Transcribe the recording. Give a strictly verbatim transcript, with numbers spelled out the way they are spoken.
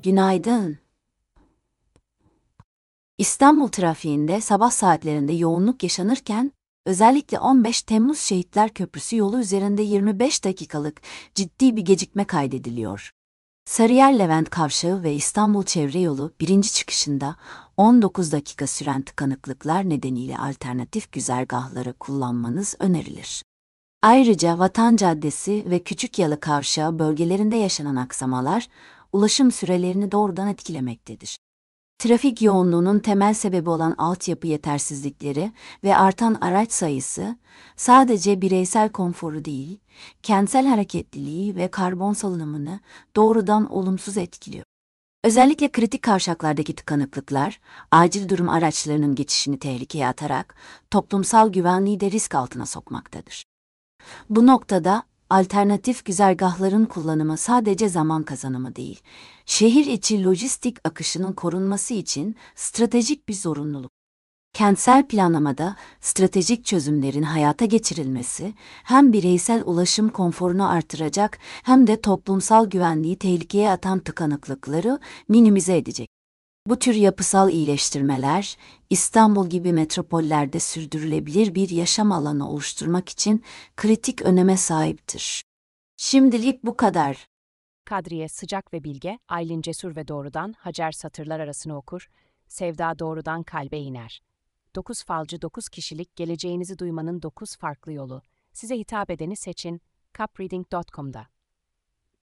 Günaydın. İstanbul trafiğinde sabah saatlerinde yoğunluk yaşanırken, özellikle on beş Temmuz Şehitler Köprüsü yolu üzerinde yirmi beş dakikalık ciddi bir gecikme kaydediliyor. Sarıyer Levent Kavşağı ve İstanbul Çevre Yolu birinci çıkışında on dokuz dakika süren tıkanıklıklar nedeniyle alternatif güzergahları kullanmanız önerilir. Ayrıca Vatan Caddesi ve Küçükyalı Kavşağı bölgelerinde yaşanan aksamalar, ulaşım sürelerini doğrudan etkilemektedir. Trafik yoğunluğunun temel sebebi olan altyapı yetersizlikleri ve artan araç sayısı, sadece bireysel konforu değil, kentsel hareketliliği ve karbon salınımını doğrudan olumsuz etkiliyor. Özellikle kritik kavşaklardaki tıkanıklıklar, acil durum araçlarının geçişini tehlikeye atarak toplumsal güvenliği de risk altına sokmaktadır. Bu noktada alternatif güzergahların kullanımı sadece zaman kazanımı değil, şehir içi lojistik akışının korunması için stratejik bir zorunluluk. Kentsel planlamada stratejik çözümlerin hayata geçirilmesi hem bireysel ulaşım konforunu artıracak hem de toplumsal güvenliği tehlikeye atan tıkanıklıkları minimize edecek. Bu tür yapısal iyileştirmeler, İstanbul gibi metropollerde sürdürülebilir bir yaşam alanı oluşturmak için kritik öneme sahiptir. Şimdilik bu kadar. Kadriye sıcak ve bilge, Aylin cesur ve doğrudan, Hacer satırlar arasını okur, Sevda doğrudan kalbe iner. Dokuz falcı dokuz kişilik geleceğinizi duymanın dokuz farklı yolu. Size hitap edeni seçin, capreading nokta com'da.